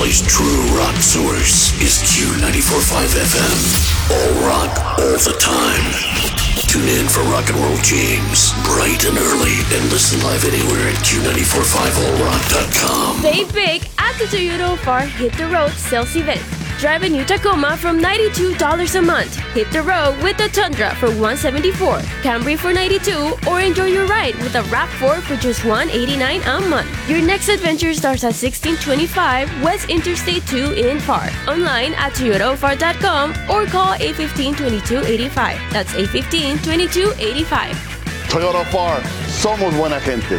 Valley's true rock source is Q94.5 FM. All rock, all the time. Tune in for Rock and Roll James, bright and early, and listen live anywhere at Q945allrock.com. Save big at the Toyota Opar Hit the Road sales event. Drive a new Tacoma from $92 a month. Hit the road with the Tundra for $174, Camry for $92, or enjoy your ride with a RAV4 for just $189 a month. Your next adventure starts at 1625 West Interstate 2 in FAR. Online at toyotaofar.com or call 815-2285. That's 815-2285. Toyota FAR, somos buena gente.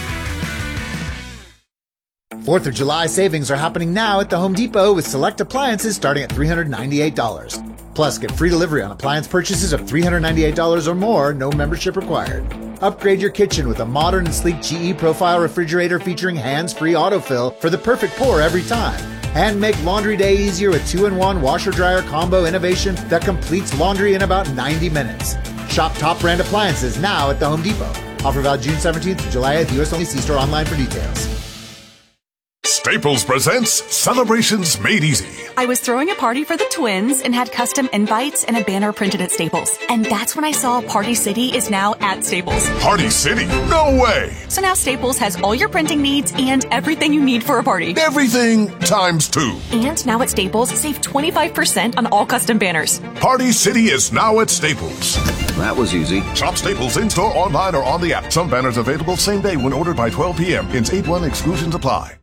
4th of July savings are happening now at the Home Depot with select appliances starting at $398. Plus, get free delivery on appliance purchases of $398 or more, no membership required. Upgrade your kitchen with a modern and sleek GE Profile refrigerator featuring hands-free autofill for the perfect pour every time. And make laundry day easier with 2-in-1 washer-dryer combo innovation that completes laundry in about 90 minutes. Shop top brand appliances now at the Home Depot. Offer valid June 17th to July 8th. U.S. only. See store online for details. Staples presents Celebrations Made Easy. I was throwing a party for the twins and had custom invites and a banner printed at Staples. And that's when I saw Party City is now at Staples. Party City? No way! So now Staples has all your printing needs and everything you need for a party. Everything times 2. And now at Staples, save 25% on all custom banners. Party City is now at Staples. That was easy. Shop Staples in-store, online, or on the app. Some banners available same day when ordered by 12 p.m. Hence 8-1 exclusions apply.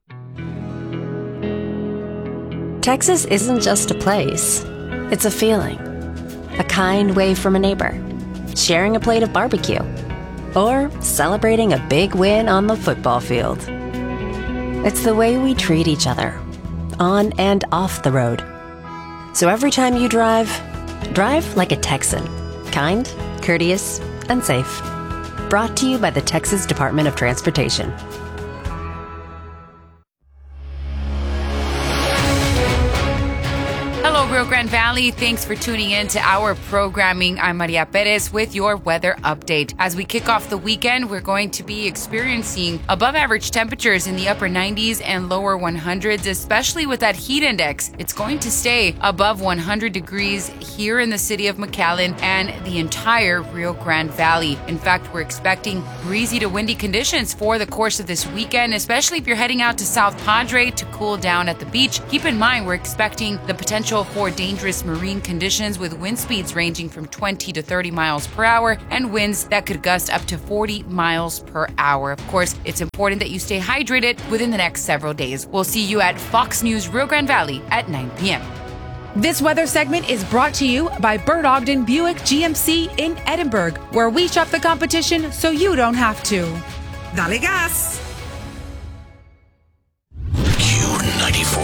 Texas isn't just a place. It's a feeling. A kind wave from a neighbor. Sharing a plate of barbecue. Or celebrating a big win on the football field. It's the way we treat each other. On and off the road. So every time you drive like a Texan. Kind, courteous, and safe. Brought to you by the Texas Department of Transportation. Hello, Rio Grande Valley. Thanks for tuning in to our programming. I'm Maria Perez with your weather update. As we kick off the weekend, we're going to be experiencing above average temperatures in the upper 90s and lower 100s, especially with that heat index. It's going to stay above 100 degrees here in the city of McAllen and the entire Rio Grande Valley. In fact, we're expecting breezy to windy conditions for the course of this weekend, especially if you're heading out to South Padre to cool down at the beach. Keep in mind, we're expecting the potential for dangerous marine conditions with wind speeds ranging from 20 to 30 miles per hour and winds that could gust up to 40 miles per hour. Of course, it's important that you stay hydrated within the next several days. We'll see you at Fox News Rio Grande Valley at 9 p.m. This weather segment is brought to you by Bert Ogden Buick GMC in Edinburgh, where we shop the competition so you don't have to. Dale gas!